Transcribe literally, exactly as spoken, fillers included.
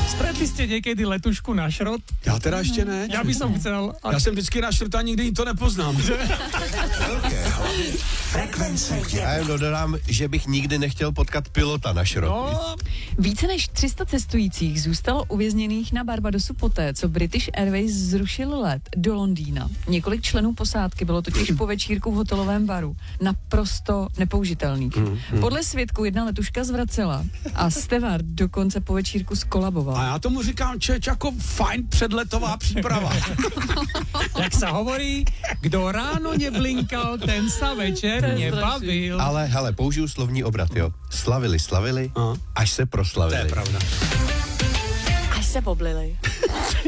Stretli ste niekedy letušku na šrot? Já teda ještě ne. Ja by som chcel. A... Já jsem vždycky na šrot a nikdy to nepoznám. Frekvence. Já jen dodám, že bych nikdy nechtěl potkat pilota na šrot. No, Více než tři sta cestujících zůstalo uvězněných na Barbadosu poté, co British Airways zrušil let do Londýna. Několik členů posádky bylo totiž po večírku v hotelovém baru naprosto nepoužitelných. Podle svědků jedna letuška zvracela a steward dokonce po večírku skolaboval. A já tomu říkám, čeč, jako fajn předletová příprava. jak sa hovorí, kdo ráno neblinkal, ten sa večer nebavil. Ale hele, použiju slovní obrat, jo. Slavili, slavili, Aha. až se proslavili. To je pravda. Až se poblili.